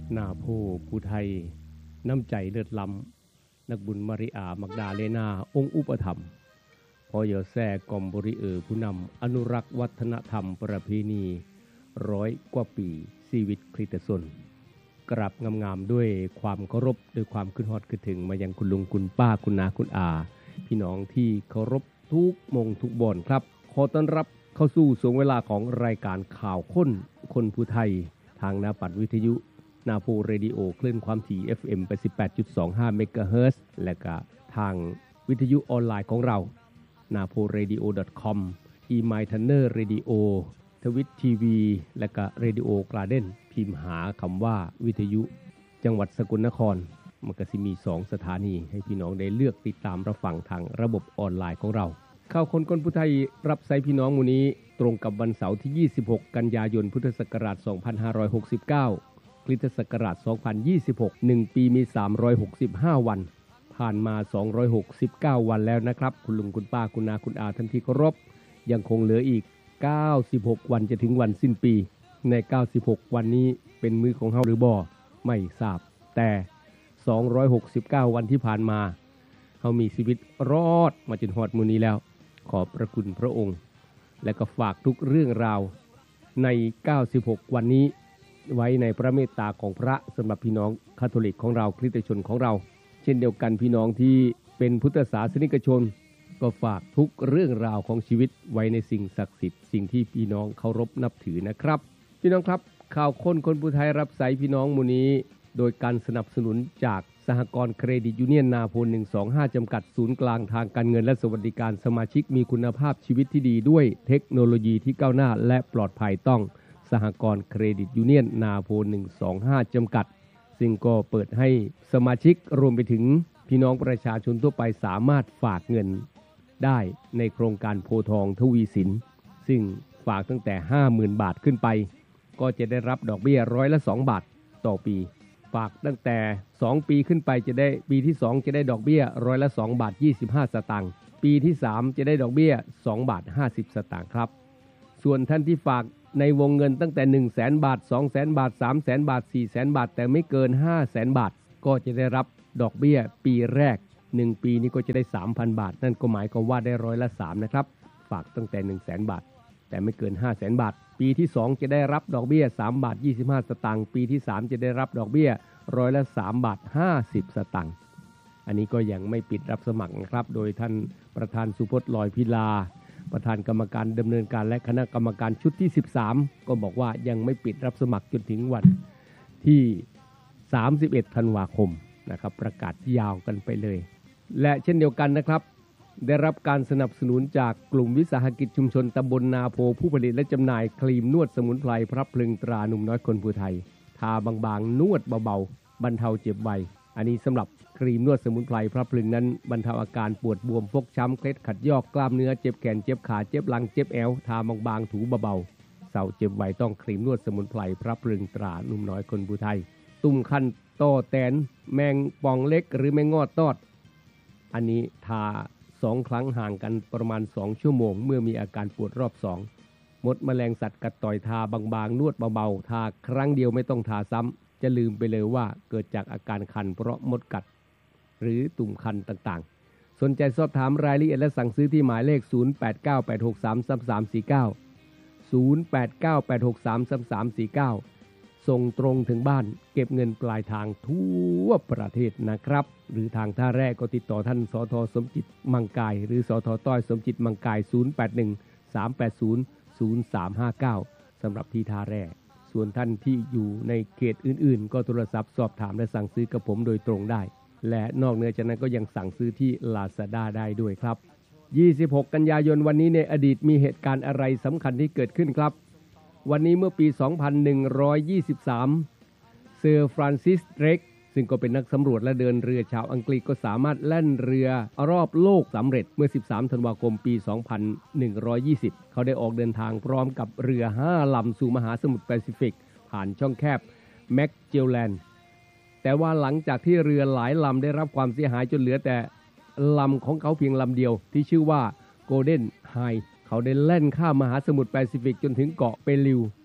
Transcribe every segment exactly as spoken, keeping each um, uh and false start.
หน้าโพผู้ไทยน้ำใจเลิศล้ำนักบุญมาริอามักดาเลนาองค์อุปถัมภ์พอเยอแซ่กอมบริเออผู้นำอนุรักษ์วัฒนธรรมประเพณีร้อยกว่าปีชีวิตคริสตชนกราบงามๆด้วยความเคารพด้วยความขึ้นฮอดขึ้นถึงมายังคุณลุงคุณป้าคุณนาคุณอาพี่น้องที่เคารพทุกมงทุกบ่อนครับขอต้อนรับเข้าสู่ช่วงเวลาของรายการข่าวค้นคนผู้ไทยทางหน้าปัดวิทยุนาโพเรดิโอคลื่นความถี่ เอฟ เอ็ม แปดสิบแปดจุดสองห้า เมกะเฮิรตซ์และก็ทางวิทยุออนไลน์ของเรา นา โพ เรดิโอ ดอท คอม อี มาย ทันเนอร์ เรดิโอ ทวิต ที วี และก็ Radio Garden พิมพ์หาคำว่าวิทยุจังหวัดสกลนครมันก็สิมีสองสถานีให้พี่น้องได้เลือกติดตามรับฟังทางระบบออนไลน์ของเราข่าวคนคนผู้ไทยรับใช้พี่น้องมื้อนี้ตรงกับวันเสาร์ที่ยี่สิบหกกันยายนพุทธศักราชสองพันห้าร้อยหกสิบเก้าคริสตศักราชสองพันยี่สิบหกหนึ่งปีมีสามร้อยหกสิบห้าวันผ่านมาสองร้อยหกสิบเก้าวันแล้วนะครับคุณลุงคุณป้าคุณนาคุณอาท่านที่เคารพยังคงเหลืออีกเก้าสิบหกวันจะถึงวันสิ้นปีในเก้าสิบหกวันนี้เป็นมือของเฮาหรือบ่ไม่ทราบแต่สองร้อยหกสิบเก้าวันที่ผ่านมาเฮามีชีวิตรอดมาจนฮอดมื้อนี้แล้วขอบพระคุณพระองค์และก็ฝากทุกเรื่องราวในเก้าสิบหกวันนี้ไว้ในพระเมตตาของพระสำหรับพี่น้องคาทอลิกของเราคริสตชนของเราเช่นเดียวกันพี่น้องที่เป็นพุทธศาสนิกชนก็ฝากทุกเรื่องราวของชีวิตไว้ในสิ่งศักดิ์สิทธิ์สิ่งที่พี่น้องเคารพนับถือนะครับพี่น้องครับข่าวคนคนผู้ไทยรับใช้พี่น้องมื้อนี้โดยการสนับสนุนจากสหกรณ์เครดิตยูเนียนนาโพหนึ่งสองห้าจำกัดศูนย์กลางทางการเงินและสวัสดิการสมาชิกมีคุณภาพชีวิตที่ดีด้วยเทคโนโลยีที่ก้าวหน้าและปลอดภัยต้องสหกรณ์เครดิตยูเนียนนาโพหนึ่งสองห้าจำกัดซึ่งก็เปิดให้สมาชิกรวมไปถึงพี่น้องประชาชนทั่วไปสามารถฝากเงินได้ในโครงการโพทองทวีสินซึ่งฝากตั้งแต่ ห้าหมื่น บาทขึ้นไปก็จะได้รับดอกเบี้ยร้อยละสองบาทต่อปีฝากตั้งแต่สองปีขึ้นไปจะได้ปีที่สองจะได้ดอกเบี้ยร้อยละสองบาทยี่สิบห้าสตางค์ปีที่สามจะได้ดอกเบี้ยสองบาทห้าสิบสตางค์ครับส่วนท่านที่ฝากในวงเงินตั้งแต่ หนึ่งแสน บาท สองแสน บาท สามแสน บาท สี่แสน บาทแต่ไม่เกิน ห้าแสน บาทก็จะได้รับดอกเบี้ยปีแรกหนึ่งปีนี้ก็จะได้ สามพัน บาทนั่นก็หมายความว่าได้ร้อยละสามนะครับฝากตั้งแต่ หนึ่งแสน บาทแต่ไม่เกิน ห้าแสน บาทปีที่สองจะได้รับดอกเบี้ยสามบาทยี่สิบห้าสตางค์ปีที่สามจะได้รับดอกเบี้ยร้อยละสามบาทห้าสิบสตางค์อันนี้ก็ยังไม่ปิดรับสมัครนะครับโดยท่านประธานสุพจน์ลอยพิลาประธานกรรมการดำเนินการและคณะกรรมการชุดที่สิบสามก็บอกว่ายังไม่ปิดรับสมัครจนถึงวันที่สามสิบเอ็ดธันวาคมนะครับประกาศยาวกันไปเลยและเช่นเดียวกันนะครับได้รับการสนับสนุนจากกลุ่มวิสาหกิจชุมชนตำบลนาโพผู้ผลิตและจำหน่ายครีมนวดสมุนไพรพระพลึงตราหนุ่มน้อยคนผู้ไทยทาบางๆนวดเบาๆบรรเทาเจ็บไวอันนี้สำหรับครีมนวดสมุนไพรพระพลึงนั้นบรรเทาอาการปวดบวมฟกช้ำเคล็ดขัดยอกกล้ามเนื้อเจ็บแขนเจ็บขาเจ็บหลังเจ็บแอวทาบางๆถูเบาๆเศร้าเจ็บไวต้องครีมนวดสมุนไพรพระพลึงตราหนุ่มน้อยคนผู้ไทยตุ่มคันต้อแตนแมงป่องเล็กหรือแมงงอดตอดอันนี้ทาสองครั้งห่างกันประมาณสองชั่วโมงเมื่อมีอาการปวดรอบสองมดแมลงสัตว์กัดต่อยทาบางๆนวดเบาๆทาครั้งเดียวไม่ต้องทาซ้ำจะลืมไปเลยว่าเกิดจากอาการคันเพราะมดกัดหรือตุ่มคันต่างๆสนใจสอบถามรายละเอียดและสั่งซื้อที่หมายเลขศูนย์ แปด เก้า แปด หก สาม สาม สาม สี่ เก้า ศูนย์ แปด เก้า แปด หก สาม สาม สาม สี่ เก้าส่งตรงถึงบ้านเก็บเงินปลายทางทั่วประเทศนะครับหรือทางท่าแรกก็ติดต่อท่านสทสมจิตมังกายหรือสทต้อยสมจิตมังกายศูนย์ แปด หนึ่ง สาม แปด ศูนย์ ศูนย์ สาม ห้า เก้าสำหรับที่ท่าแรกส่วนท่านที่อยู่ในเขตอื่นๆก็โทรศัพท์สอบถามและสั่งซื้อกับผมโดยตรงได้และนอกเหนือจากนั้นก็ยังสั่งซื้อที่ Lazada ได้ด้วยครับยี่สิบหกกันยายนวันนี้ในอดีตมีเหตุการณ์อะไรสำคัญที่เกิดขึ้นครับวันนี้เมื่อปีสองพันหนึ่งร้อยยี่สิบสามเซอร์ฟรานซิสเดรกซึ่งก็เป็นนักสำรวจและเดินเรือชาวอังกฤษก็สามารถแล่นเรือรอบโลกสำเร็จเมื่อสิบสามธันวาคมปีสองพันหนึ่งร้อยยี่สิบเขาได้ออกเดินทางพร้อมกับเรือห้าลำสู่มหาสมุทรแปซิฟิกผ่านช่องแคบแมกเจลแลนด์แต่ว่าหลังจากที่เรือหลายลำได้รับความเสียหายจนเหลือแต่ลำของเขาเพียงลำเดียวที่ชื่อว่าโกลเด้นไฮเขาได้แล่นข้ามมหาสมุทรแปซิฟิกจนถึงเกาะเปริว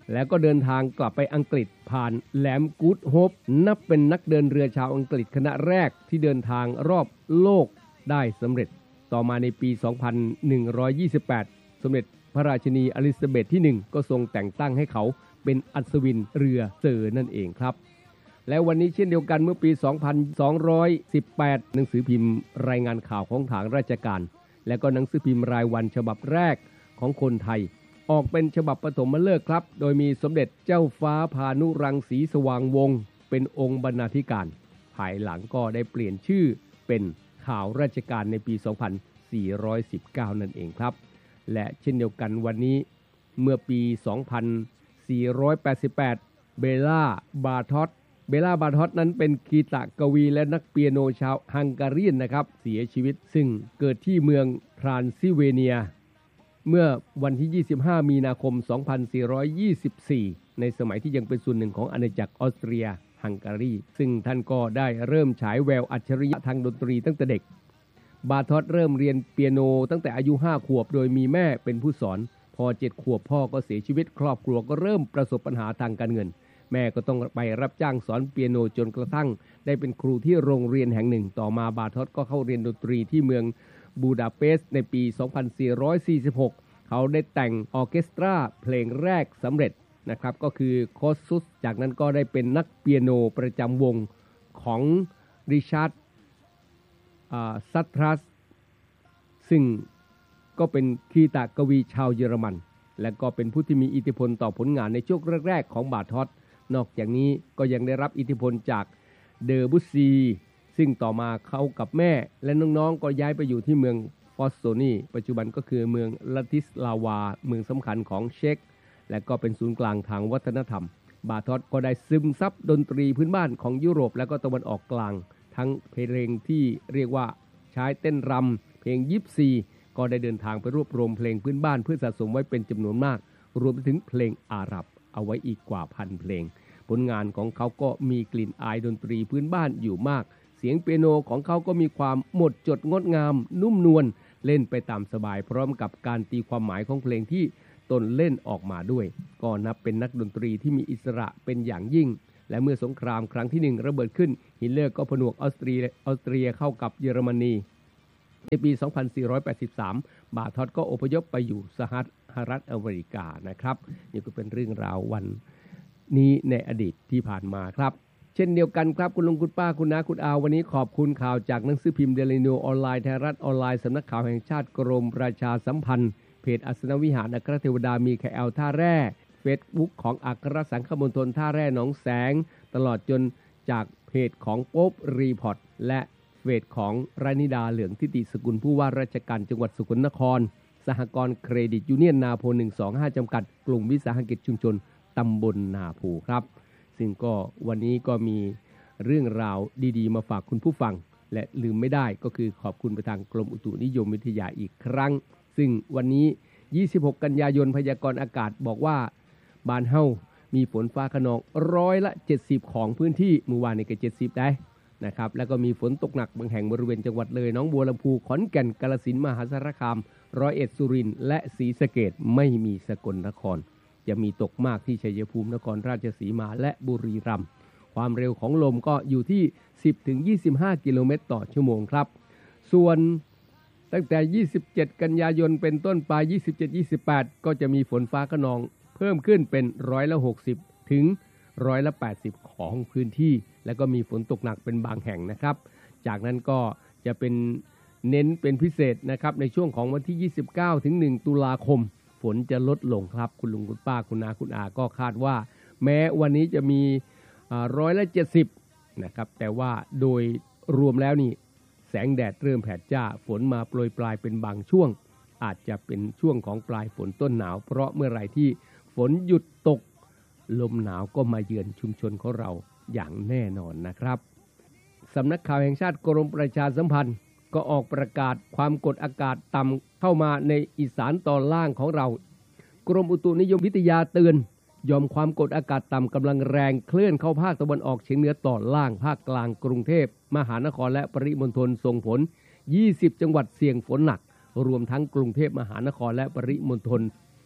แล้วก็เดินทางกลับไปอังกฤษผ่านแหลมกู๊ดโฮปนับเป็นนักเดินเรือชาวอังกฤษคณะแรกที่เดินทางรอบโลกได้สำเร็จต่อมาในปี สองพันหนึ่งร้อยยี่สิบแปด สมเด็จพระราชินีอลิซาเบธที่หนึ่งก็ทรงแต่งตั้งให้เขาเป็นอัศวินเรือเซอร์นั่นเองครับและวันนี้เช่นเดียวกันเมื่อปี สองพันสองร้อยสิบแปด หนังสือพิมพ์รายงานข่าวของทางราชการและก็หนังสือพิมพ์รายวันฉบับแรกของคนไทยออกเป็นฉบับปฐมฤกษ์ครับโดยมีสมเด็จเจ้าฟ้าพานุรังสีสว่างวงศ์เป็นองค์บรรณาธิการภายหลังก็ได้เปลี่ยนชื่อเป็นข่าวราชการในปี สองพันสี่ร้อยสิบเก้า นั่นเองครับและเช่นเดียวกันวันนี้เมื่อปี สองพันสี่ร้อยแปดสิบแปด เบล่า บาทอสเบล่า บาทอสนั้นเป็นคีตกวีและนักเปียโนชาวฮังการีนะครับเสียชีวิตซึ่งเกิดที่เมืองทรานซิลเวเนียเมื่อวันที่ ยี่สิบห้า มีนาคม สองพันสี่ร้อยยี่สิบสี่ ในสมัยที่ยังเป็นส่วนหนึ่งของอาณาจักรออสเตรียฮังการีซึ่งท่านก็ได้เริ่มฉายแววอัจฉริยะทางดนตรีตั้งแต่เด็กบาทอสเริ่มเรียนเปียโนตั้งแต่อายุห้าขวบโดยมีแม่เป็นผู้สอนพอเจ็ดขวบพ่อก็เสียชีวิตครอบครัวก็เริ่มประสบปัญหาทางการเงินแม่ก็ต้องไปรับจ้างสอนเปียโนจนกระทั่งได้เป็นครูที่โรงเรียนแห่งหนึ่งต่อมาบาทอสก็เข้าเรียนดนตรีที่เมืองบูดาเปสต์ในปี สองพันสี่ร้อยสี่สิบหก เขาได้แต่งออร์เคสตราเพลงแรกสำเร็จนะครับก็คือโคสซุสจากนั้นก็ได้เป็นนักเปียโนประจำวงของริชาร์ดซัตทรัสซึ่งก็เป็นคีตกวีชาวเยอรมันและก็เป็นผู้ที่มีอิทธิพลต่อผลงานในช่วงแรกๆของบาทอสนอกจากนี้ก็ยังได้รับอิทธิพลจากเดอบุสซีซึ่งต่อมาเขากับแม่และน้องๆก็ย้ายไปอยู่ที่เมืองฟอสโซนีปัจจุบันก็คือเมืองลาติสลาวาเมืองสำคัญของเช็กและก็เป็นศูนย์กลางทางวัฒนธรรมบาทอสก็ได้ซึมซับดนตรีพื้นบ้านของยุโรปและก็ตะวันออกกลางทั้งเพลงที่เรียกว่าใช้เต้นรำเพลงยิปซีก็ได้เดินทางไปรวบรวมเพลงพื้นบ้านเพื่อสะสมไว้เป็นจำนวนมากรวมไปถึงเพลงอาหรับเอาไว้อีกกว่าพันเพลงผลงานของเขาก็มีกลิ่นอายดนตรีพื้นบ้านอยู่มากเสียงเปียโนของเขาก็มีความหมดจดงดงามนุ่มนวลเล่นไปตามสบายพร้อมกับการตีความหมายของเพลงที่ตนเล่นออกมาด้วยก็นับเป็นนักดนตรีที่มีอิสระเป็นอย่างยิ่งและเมื่อสงครามครั้งที่หนึ่งระเบิดขึ้นฮิตเลอร์ก็ผนวกออสเตรียออสเตรียเข้ากับเยอรมนีในปี สองพันสี่ร้อยแปดสิบสาม บาทอสก็อพยพไปอยู่สหรัฐอเมริกานะครับนี่ก็เป็นเรื่องราววันนี้ในอดีตที่ผ่านมาครับเช่นเดียวกันครับคุณลุงคุณป้าคุณน้าคุณอาวันนี้ขอบคุณข่าวจากหนังสือพิมพ์เดลินิวออนไลน์ไทยรัฐออนไลน์สำนักข่าวแห่งชาติกรมประชาสัมพันธ์เพจอัสนวิหารอัครเทวดามีแคแอลท่าแร่เฟซบุ๊กของอัครสังฆมณฑลท่าแร่หนองแสงตลอดจนจากเพจของโป๊ปรีพอร์ตและเฟซของรานิดาเหลืองทิติสกุลผู้ว่าราชการจังหวัดสกลนครสหกรณ์เครดิตยูเนียนนาโพหนึ่งสองห้าจำกัดกลุ่มวิสาหกิจชุมชนตำบลนาโพครับซึ่งก็วันนี้ก็มีเรื่องราวดีๆมาฝากคุณผู้ฟังและลืมไม่ได้ก็คือขอบคุณไปทางกรมอุตุนิยมวิทยาอีกครั้งซึ่งวันนี้ยี่สิบหกกันยายนพยากรณ์อากาศบอกว่าบ้านเฮามีฝนฟ้าคะนองร้อยละเจ็ดสิบของพื้นที่เมื่อวานนี้ก็เจ็ดสิบได้นะครับแล้วก็มีฝนตกหนักบางแห่งบริเวณจังหวัดเลยหนองบัวลำพูขอนแก่นกาฬสินธุ์มหาสารคามร้อยเอ็ดสุรินทร์และศรีสะเกษไม่มีสกลนครจะมีตกมากที่ชัยภูมินครราชสีมาและบุรีรัมย์ความเร็วของลมก็อยู่ที่ สิบถึงยี่สิบห้า กิโลเมตรต่อชั่วโมงครับส่วนตั้งแต่ยี่สิบเจ็ดกันยายนเป็นต้นไปยี่สิบเจ็ด ยี่สิบแปดก็จะมีฝนฟ้าคะนองเพิ่มขึ้นเป็นร้อยละหกสิบถึงร้อยละแปดสิบของพื้นที่แล้วก็มีฝนตกหนักเป็นบางแห่งนะครับจากนั้นก็จะเป็นเน้นเป็นพิเศษนะครับในช่วงของวันที่ยี่สิบเก้าถึงหนึ่งตุลาคมฝนจะลดลงครับคุณลุงคุณป้าคุณนาคุณอาก็คาดว่าแม้วันนี้จะมีร้อยละเจ็ดสิบนะครับแต่ว่าโดยรวมแล้วนี่แสงแดดเริ่มแผดจ้าฝนมาโปรยปลายเป็นบางช่วงอาจจะเป็นช่วงของปลายฝนต้นหนาวเพราะเมื่อไหร่ที่ฝนหยุดตกลมหนาวก็มาเยือนชุมชนของเราอย่างแน่นอนนะครับสำนักข่าวแห่งชาติกรมประชาสัมพันธ์ก็ออกประกาศความกดอากาศต่ำเข้ามาในอีสานตอนล่างของเรากรมอุตุนิยมวิทยาเตือนยอมความกดอากาศต่ำกำลังแรงเคลื่อนเข้าภาคตะวันออกเฉียงเหนือตอนล่างภาคกลางกรุงเทพมหานครและปริมณฑลส่งผลยี่สิบจังหวัดเสี่ยงฝนหนักรวมทั้งกรุงเทพมหานครและปริมณฑล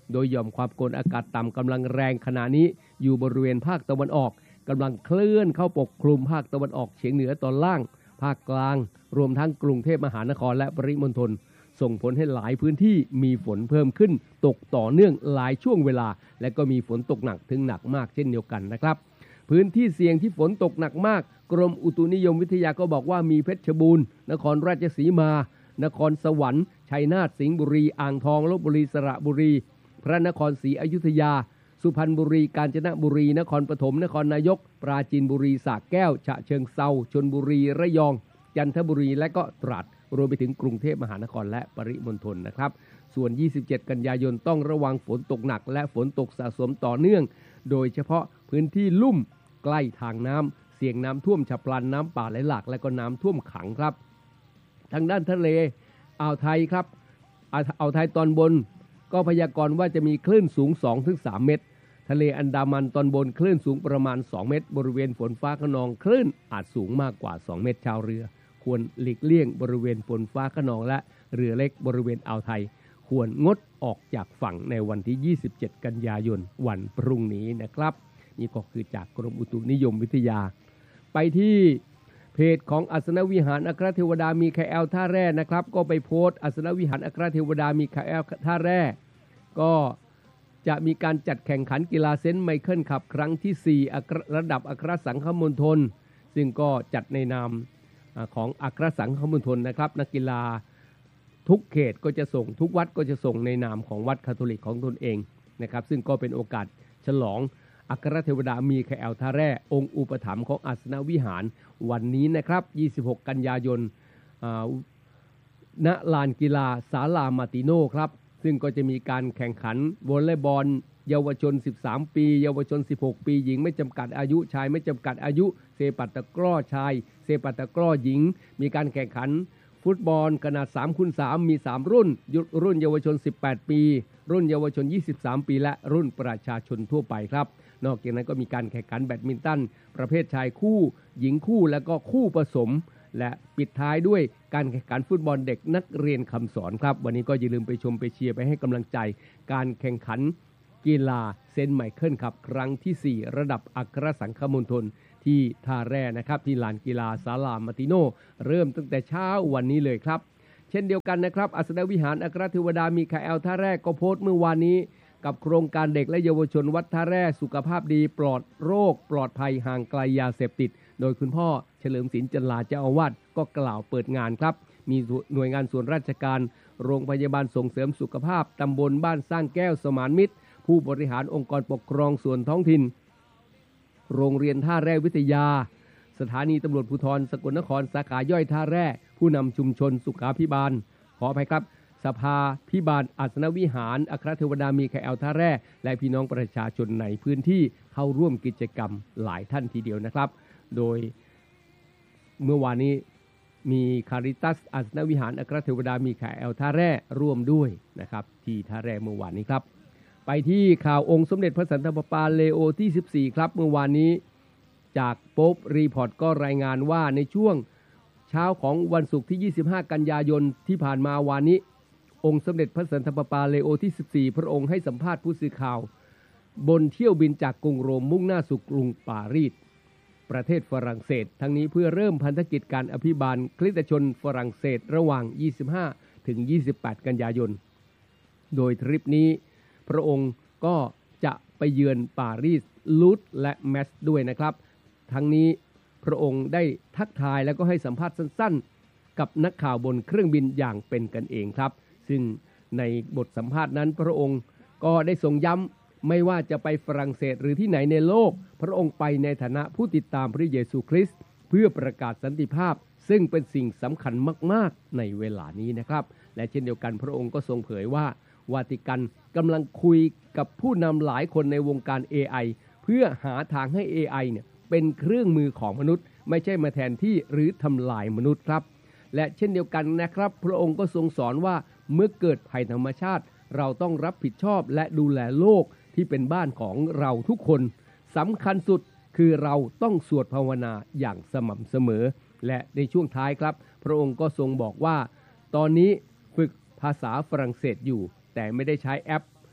โดยหย่อมความกดอากาศต่ำกำลังแรงขณะนี้อยู่บริเวณภาคตะวันออกกำลังเคลื่อนเข้าปกคลุมภาคตะวันออกเฉียงเหนือตอนล่างภาคกลางรวมทั้งกรุงเทพมหานครและปริมณฑลส่งผลให้หลายพื้นที่มีฝนเพิ่มขึ้นตกต่อเนื่องหลายช่วงเวลาและก็มีฝนตกหนักถึงหนักมากเช่นเดียวกันนะครับพื้นที่เสี่ยงที่ฝนตกหนักมากกรมอุตุนิยมวิทยาก็บอกว่ามีเพชรบูรณ์นครราชสีมานครสวรรค์ชัยนาทสิงห์บุรีอ่างทองลพบุรีสระบุรีพระนครศรีอยุธยาสุพรรณบุรีกาญจนบุรีนครปฐมนครนายกปราจีนบุรีสระแก้วฉะเชิงเทราชลบุรีระยองจันทบุรีและก็ตราดรวมไปถึงกรุงเทพมหานครและปริมณฑลนะครับส่วนยี่สิบเจ็ดกันยายนต้องระวังฝนตกหนักและฝนตกสะสมต่อเนื่องโดยเฉพาะพื้นที่ลุ่มใกล้ทางน้ำเสี่ยงน้ำท่วมฉับพลันน้ำป่าไหลหลากและก็น้ำท่วมขังครับทางด้านทะเลอ่าวไทยครับอ่าวไทยตอนบนก็พยากรณ์ว่าจะมีคลื่นสูง สองถึงสาม เมตรทะเลอันดามันตอนบนคลื่นสูงประมาณสองเมตรบริเวณฝนฟ้าคะนองคลื่นอาจสูงมากกว่าสองเมตรชาวเรือควรหลีกเลี่ยงบริเวณฝนฟ้าคะนองและเรือเล็กบริเวณอ่าวไทยควรงดออกจากฝั่งในวันที่ยี่สิบเจ็ดกันยายนวันพรุ่งนี้นะครับนี่ก็คือจากกรมอุตุนิยมวิทยาไปที่เพจของอัสนวิหารอัครเทวดามีคาแอลท่าแร่นะครับก็ไปโพสต์อัสนวิหารอัครเทวดามีคาแอลท่าแร่ก็จะมีการจัดแข่งขันกีฬาเซนต์ไมเคิลคัพครั้งที่สี่ระดับอัครสังฆมณฑลซึ่งก็จัดในนามของอัครสังฆมณฑลนะครับนักกีฬาทุกเขตก็จะส่งทุกวัดก็จะส่งในนามของวัดคาทอลิกของตนเองนะครับซึ่งก็เป็นโอกาสฉลองอัครเทวดามีคาแอลท่าแร่องค์อุปถัมภ์ของอัสนวิหารวันนี้นะครับยี่สิบหกกันยายนณลานกีฬาศาลามาติโนครับซึ่งก็จะมีการแข่งขันวอลเลย์บอลเยาวชนสิบสามปีเยาวชนสิบหกปีหญิงไม่จำกัดอายุชายไม่จำกัดอายุเซปัตตะกร้อชายเซปัตตะกร้อหญิงมีการแข่งขันฟุตบอลขนาด สามคูณสาม มีสามรุ่นรุ่นเยาวชนสิบแปดปีรุ่นเยาวชนยี่สิบสามปีและรุ่นประชาชนทั่วไปครับนอกจากนั้นก็มีการแข่งขันแบดมินตันประเภทชายคู่หญิงคู่และก็คู่ผสมและปิดท้ายด้วยการแข่งขันฟุตบอลเด็กนักเรียนคำสอนครับวันนี้ก็อย่าลืมไปชมไปเชียร์ไปให้กำลังใจการแข่งขันกีฬาเซนต์ไมเคิลครับครั้งที่สี่ระดับอัครสังฆมณฑลที่ท่าแร่นะครับที่ลานกีฬาศาลามาติโนเริ่มตั้งแต่เช้าวันนี้เลยครับเช่นเดียวกันนะครับอัสดวิหารอัครเทวดามีคาแอลท่าแร่ก็โพสต์เมื่อวานนี้กับโครงการเด็กและเยาวชนวัดท่าแร่สุขภาพดีปลอดโรคปลอดภัยห่างไกลยาเสพติดโดยคุณพ่อเฉลิมศิลป์จันลาเจ้าอาวาสก็กล่าวเปิดงานครับมีหน่วยงานส่วนราชการโรงพยาบาลส่งเสริมสุขภาพตำบลบ้านสร้างแก้วสมานมิตรผู้บริหารองค์กรปกครองส่วนท้องถิ่นโรงเรียนท่าแร่วิทยาสถานีตำรวจภูธรสกลนครสาขาย่อยท่าแร่ผู้นำชุมชนสุขาภิบาลขออภัยครับสภาพิบาลอัสนวิหารอัครเทวดามีคาแอลท่าแร่และพี่น้องประชาชนในพื้นที่เข้าร่วมกิจกรรมหลายท่านทีเดียวนะครับโดยเมื่อวานนี้มีคาริตัสอัสนวิหารอัครเทวดามีคาแอลท่าแร่ร่วมด้วยนะครับที่ท่าแร่เมื่อวานนี้ครับไปที่ข่าวองค์สมเด็จพระสันตะปาปาเลโอที่สิบสี่ครับเมื่อวานนี้จากโป๊ปรีพอร์ตก็รายงานว่าในช่วงเช้าของวันศุกร์ที่ยี่สิบห้ากันยายนที่ผ่านมาวานนี้องค์สมเด็จพระสันตะปาปาเลโอที่สิบสี่พระองค์ให้สัมภาษณ์ผู้สื่อข่าวบนเที่ยวบินจากกรุงโรมมุ่งหน้าสู่กรุงปารีสประเทศฝรั่งเศสทั้งนี้เพื่อเริ่มพันธกิจการอภิบาลคริสตชนฝรั่งเศสระหว่างยี่สิบห้าถึงยี่สิบแปดกันยายนโดยทริปนี้พระองค์ก็จะไปเยือนปารีสลูดและแมสด้วยนะครับทั้งนี้พระองค์ได้ทักทายแล้วก็ให้สัมภาษณ์สั้นๆกับนักข่าวบนเครื่องบินอย่างเป็นกันเองครับซึ่งในบทสัมภาษณ์นั้นพระองค์ก็ได้ทรงย้ำไม่ว่าจะไปฝรั่งเศสหรือที่ไหนในโลกพระองค์ไปในฐานะผู้ติดตามพระเยซูคริสต์เพื่อประกาศสันติภาพซึ่งเป็นสิ่งสำคัญมากๆในเวลานี้นะครับและเช่นเดียวกันพระองค์ก็ทรงเผยว่าวาติกันกำลังคุยกับผู้นำหลายคนในวงการ เอ ไอ เพื่อหาทางให้ เอ ไอ เนี่ยเป็นเครื่องมือของมนุษย์ไม่ใช่มาแทนที่หรือทำลายมนุษย์ครับและเช่นเดียวกันนะครับพระองค์ก็ทรงสอนว่าเมื่อเกิดภัยธรรมชาติเราต้องรับผิดชอบและดูแลโลกที่เป็นบ้านของเราทุกคนสำคัญสุดคือเราต้องสวดภาวนาอย่างสม่ำเสมอและในช่วงท้ายครับพระองค์ก็ทรงบอกว่าตอนนี้ฝึกภาษาฝรั่งเศสอยู่แต่ไม่ได้ใช้แอปข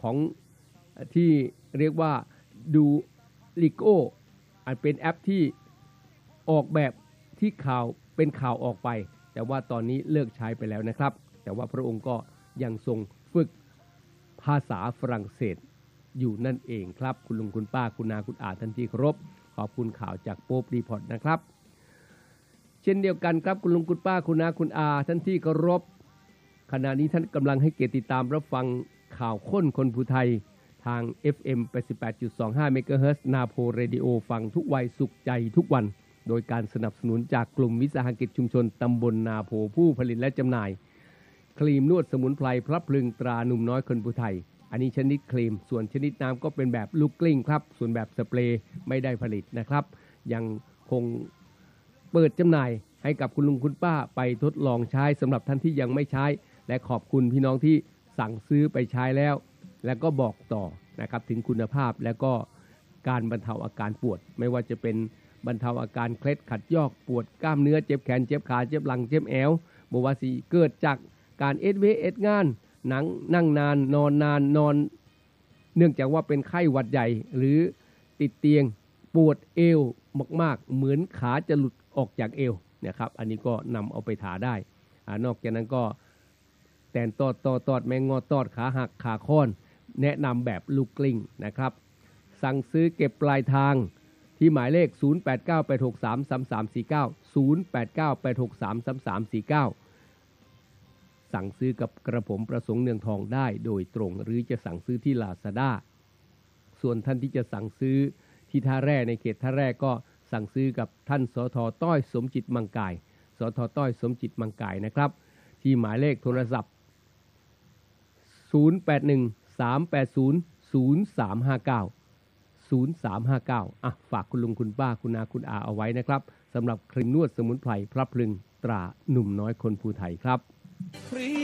ของที่เรียกว่าดูลิโกอันเป็นแอปที่ออกแบบที่ข่าวเป็นข่าวออกไปแต่ว่าตอนนี้เลิกใช้ไปแล้วนะครับแต่ว่าพระองค์ก็ยังทรงฝึกภาษาฝรั่งเศสอยู่นั่นเองครับคุณลุงคุณป้าคุณนาคุณอาท่านที่เคารพขอบคุณข่าวจากโป๊ปรีพอร์ตนะครับเช่นเดียวกันครับคุณลุงคุณป้าคุณนาคุณอาท่านที่เคารพขณะนี้ท่านกำลังให้เกียรติติดตามรับฟังข่าวค้นคนภูไทยทาง เอฟ เอ็ม แปดสิบแปดจุดสองห้า เมกะเฮิรตซ์ นาโพเรดิโอฟังทุกวัยสุขใจทุกวันโดยการสนับสนุนจากกลุ่มวิสาหกิจชุมชนตำบลนาโพผู้ผลิตและจำหน่ายครีมนวดสมุนไพรพระพลึงตราหนุ่มน้อยคนภูไทยอันนี้ชนิดครีมส่วนชนิดน้ำก็เป็นแบบลูกกลิ้งครับส่วนแบบสเปรย์ไม่ได้ผลิตนะครับยังคงเปิดจำหน่ายให้กับคุณลุงคุณป้าไปทดลองใช้สำหรับท่านที่ยังไม่ใช้และขอบคุณพี่น้องที่สั่งซื้อไปใช้แล้วแล้วก็บอกต่อนะครับถึงคุณภาพและก็การบรรเทาอาการปวดไม่ว่าจะเป็นบรรเทาอาการเคล็ดขัดยอกปวดกล้ามเนื้อเจ็บแขนเจ็บขาเจ็บหลังเจ็บแอวบวาสีเกิดจากการเอสเวเอสงานหนังนั่งนานนอนนานนอนเนื่องจากว่าเป็นไข้หวัดใหญ่หรือติดเตียงปวดเอวมากๆเหมือนขาจะหลุดออกจากเอวนะครับอันนี้ก็นำเอาไปทาได้นอกจากนั้นก็แตนตอดตอดตอดแมงงอตอดขาหักขาค้อนแนะนำแบบลูกกลิ้งนะครับสั่งซื้อเก็บปลายทางที่หมายเลขศูนย์ แปด เก้า แปด หก สาม สาม สาม สี่ เก้า ศูนย์ แปด เก้า แปด หก สาม สาม สาม สี่ เก้าสั่งซื้อกับกระผมประสงค์เนืองทองได้โดยตรงหรือจะสั่งซื้อที่ Lazada ส่วนท่านที่จะสั่งซื้อที่ท่าแร่ในเขตท่าแร่ก็สั่งซื้อกับท่านสท.ต้อยสมจิตมังกายสท.ต้อยสมจิตมังกายนะครับที่หมายเลขโทรศัพท์ศูนย์ แปด หนึ่ง สาม แปด ศูนย์ ศูนย์ สาม ห้า เก้า ศูนย์ สาม ห้า เก้าอ่ะฝากคุณลุงคุณป้าคุณนาคุณอาเอาไว้นะครับสำหรับครีมนวดสมุนไพรพระพลึงตราหนุ่มน้อยคนภูไทยครับ